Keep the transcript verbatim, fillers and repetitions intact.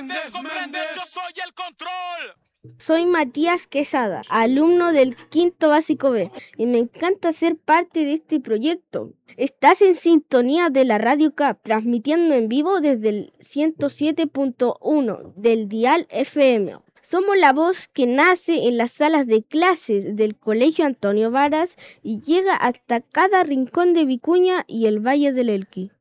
comprendes, comprendes, yo soy el control. Soy Matías Quesada, alumno del quinto básico B, y me encanta ser parte de este proyecto. Estás en sintonía de la Radio C A P, transmitiendo en vivo desde el ciento siete punto uno del dial F M. Somos la voz que nace en las salas de clases del Colegio Antonio Varas y llega hasta cada rincón de Vicuña y el Valle del Elqui.